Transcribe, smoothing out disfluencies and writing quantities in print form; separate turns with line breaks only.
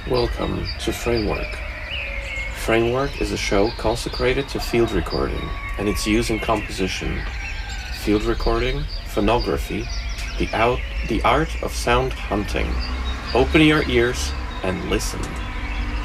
Welcome to Framework. Framework is a show consecrated to field recording and its use in composition, field recording, phonography, the art of sound hunting. Open your ears and listen.